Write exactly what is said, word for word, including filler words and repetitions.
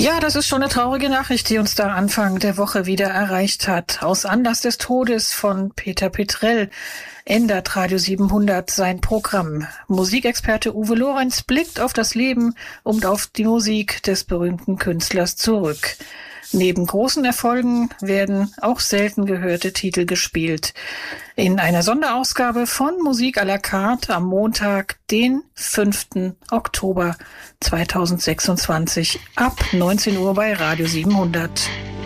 Ja, das ist schon eine traurige Nachricht, die uns da Anfang der Woche wieder erreicht hat. Aus Anlass des Todes von Peter Petrell ändert Radio siebenhundert sein Programm. Musikexperte Uwe Lorenz blickt auf das Leben und auf die Musik des berühmten Künstlers zurück. Neben großen Erfolgen werden auch selten gehörte Titel gespielt. In einer Sonderausgabe von Musik à la carte am Montag, den fünften Oktober zweitausendsechsundzwanzig ab neunzehn Uhr bei Radio siebenhundert.